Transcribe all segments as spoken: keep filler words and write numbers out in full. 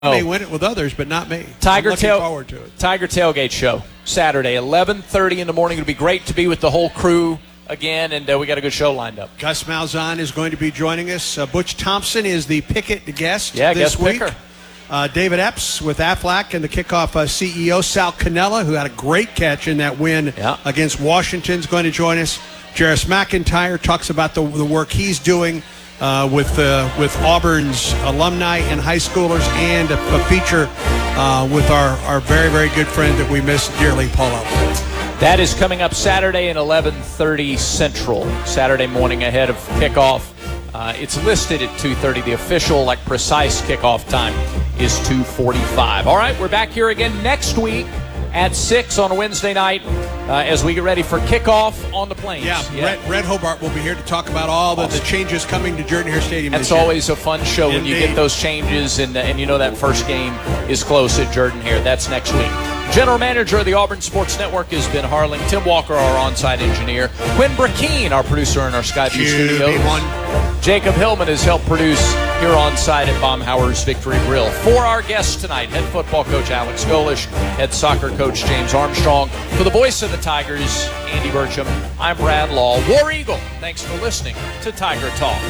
Oh. May win it with others, but not me. Tiger I'm looking tail- forward to it. Tiger Tailgate Show, Saturday, eleven thirty in the morning. It'll be great to be with the whole crew again, and uh, we got a good show lined up. Gus Malzahn is going to be joining us. Uh, Butch Thompson is the Pickett guest yeah, this guest week. Picker. Uh, David Epps with Aflac and the kickoff uh, C E O, Sal Cannella, who had a great catch in that win yeah. against Washington, is going to join us. Jarris McIntyre talks about the, the work he's doing uh, with uh, with Auburn's alumni and high schoolers, and a, a feature uh, with our, our very, very good friend that we miss dearly, Paul Elton. That is coming up Saturday at eleven thirty Central, Saturday morning ahead of kickoff. Uh, it's listed at two thirty. The official, like, precise kickoff time is two forty-five. All right, we're back here again next week at six on a Wednesday night uh, as we get ready for kickoff on the Plains. Yeah, yeah. Red, Red Hobart will be here to talk about all the, awesome. the changes coming to Jordan-Hare Stadium. That's always a fun show Indeed. when you get those changes, and, and you know that first game is close at Jordan-Hare. That's next week. General Manager of the Auburn Sports Network has been Harling. Tim Walker, our on-site engineer. Quinn Brakeen, our producer in our Skyview studios. Jacob Hillman has helped produce here on-site at Baumhauer's Victory Grill. For our guests tonight, head football coach Alex Golish, head soccer coach James Armstrong. For the voice of the Tigers, Andy Burcham, I'm Brad Law. War Eagle, thanks for listening to Tiger Talk.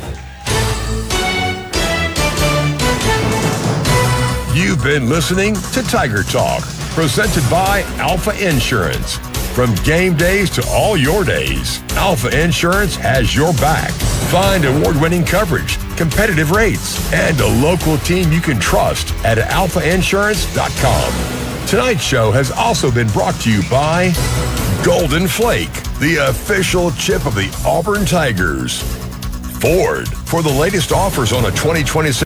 You've been listening to Tiger Talk, presented by Alpha Insurance. From game days to all your days, Alpha Insurance has your back. Find award-winning coverage, competitive rates, and a local team you can trust at alpha insurance dot com. Tonight's show has also been brought to you by Golden Flake, the official chip of the Auburn Tigers. Ford, for the latest offers on a twenty twenty-six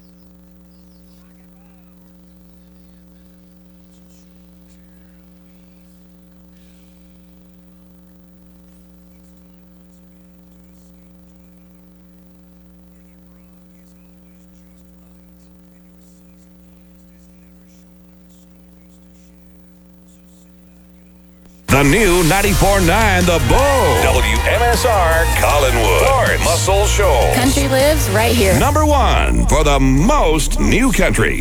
The new ninety-four point nine The Bull. W M S R Collinwood. Florence Muscle Shoals. Country lives right here. Number one for the most new country.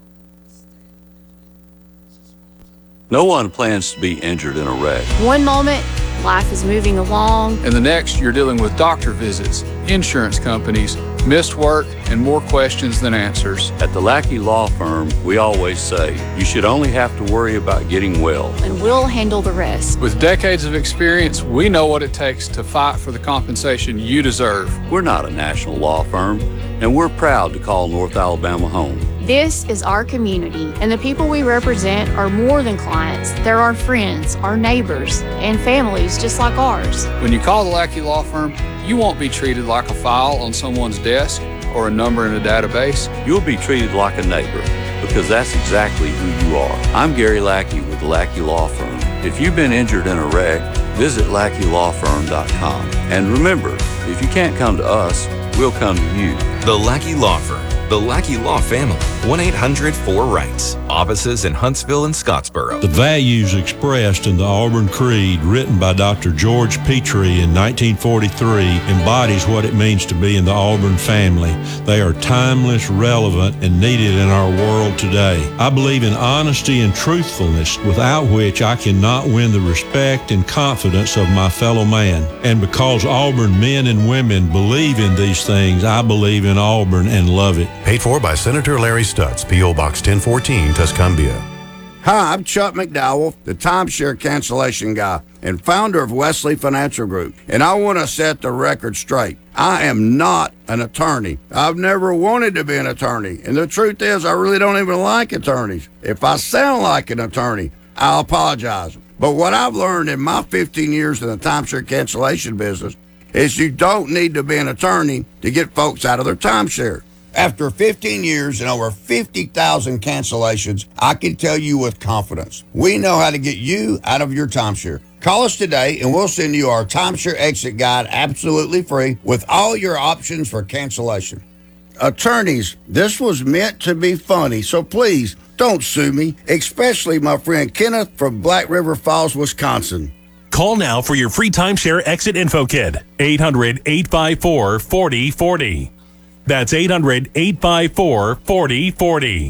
No one plans to be injured in a wreck. One moment, life is moving along. And the next, you're dealing with doctor visits, insurance companies, missed work, and more questions than answers. At the Lackey Law Firm, we always say, you should only have to worry about getting well. And we'll handle the rest. With decades of experience, we know what it takes to fight for the compensation you deserve. We're not a national law firm, and we're proud to call North Alabama home. This is our community, and the people we represent are more than clients. They're our friends, our neighbors, and families just like ours. When you call the Lackey Law Firm, you won't be treated like a file on someone's desk or a number in a database. You'll be treated like a neighbor, because that's exactly who you are. I'm Gary Lackey with the Lackey Law Firm. If you've been injured in a wreck, visit lackey law firm dot com. And remember, if you can't come to us, we'll come to you. The Lackey Law Firm. The Lackey Law Family. one eight hundred four rights. Offices in Huntsville and Scottsboro. The values expressed in the Auburn Creed, written by Doctor George Petrie in nineteen forty-three, embodies what it means to be in the Auburn family. They are timeless, relevant, and needed in our world today. I believe in honesty and truthfulness, without which I cannot win the respect and confidence of my fellow man. And because Auburn men and women believe in these things, I believe in Auburn and love it. Paid for by Senator Larry Stutz, P O Box ten fourteen, Tuscumbia. Hi, I'm Chuck McDowell, the timeshare cancellation guy and founder of Wesley Financial Group, and I want to set the record straight. I am not an attorney. I've never wanted to be an attorney, and the truth is I really don't even like attorneys. If I sound like an attorney, I'll apologize. But what I've learned in my fifteen years in the timeshare cancellation business is you don't need to be an attorney to get folks out of their timeshare. After fifteen years and over fifty thousand cancellations, I can tell you with confidence, we know how to get you out of your timeshare. Call us today and we'll send you our timeshare exit guide absolutely free with all your options for cancellation. Attorneys, this was meant to be funny, so please don't sue me, especially my friend Kenneth from Black River Falls, Wisconsin. Call now for your free timeshare exit info kit, eight hundred, eight five four, four oh four oh. That's eight hundred, eight five four, four oh four oh.